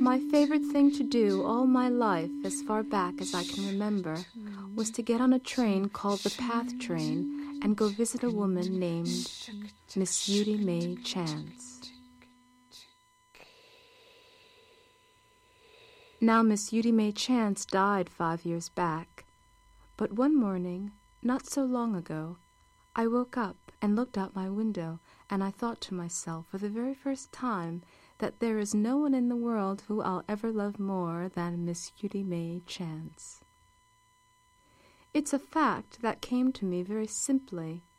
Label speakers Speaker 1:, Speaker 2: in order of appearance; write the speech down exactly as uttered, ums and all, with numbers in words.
Speaker 1: My favorite thing to do all my life, as far back as I can remember, was to get on a train called the Path Train and go visit a woman named Miss Eudy May Chance. Now, Miss Eudy May Chance died five years back, but one morning, not so long ago, I woke up and looked out my window, and I thought to myself for the very first time that there is no one in the world who I'll ever love more than Miss Eudy May Chance. It's a fact that came to me very simply